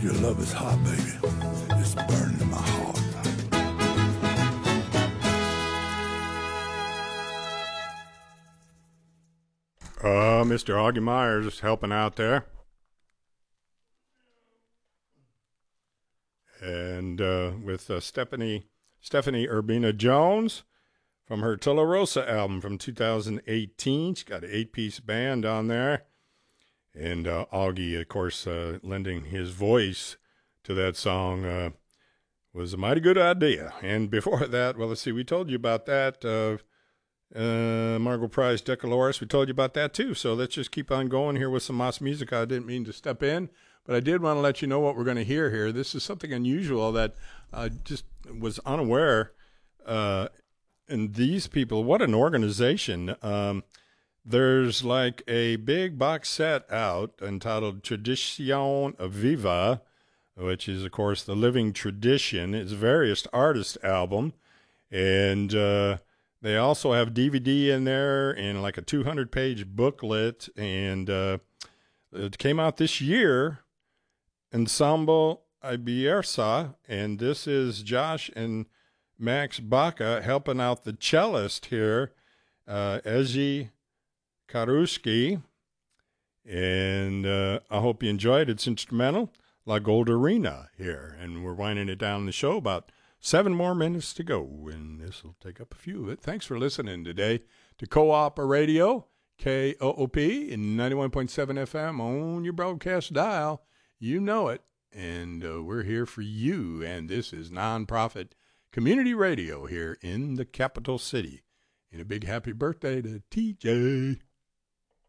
Your love is hot, baby. It's burning in my heart. Mr. Augie Myers helping out there. And with Stephanie Urbina Jones from her Tula Rosa album from 2018. She's got an 8-piece band on there. And Augie, of course, lending his voice to that song was a mighty good idea. And before that, well, let's see, we told you about that. Margot Price, Decaloris, we told you about that too. So let's just keep on going here with some Moss music. I didn't mean to step in, but I did want to let you know what we're going to hear here. This is something unusual that I just was unaware. And these people, what an organization. There's like a big box set out entitled Tradition Viva, which is, of course, the living tradition. It's a various artist album. And they also have DVD in there and like a 200-page booklet. And it came out this year, Ensemble Ibiersa. And this is Josh and Max Baca helping out the cellist here, Ezzy Karuski. And I hope you enjoyed it. It's instrumental, La Goldarina here. And we're winding it down the show, about 7 more minutes to go, and this will take up a few of it. Thanks for listening today to Co-op Radio, KOOP, in 91.7 FM on your broadcast dial. You know it, and we're here for you, and this is nonprofit community radio here in the capital city. And a big happy birthday to TJ.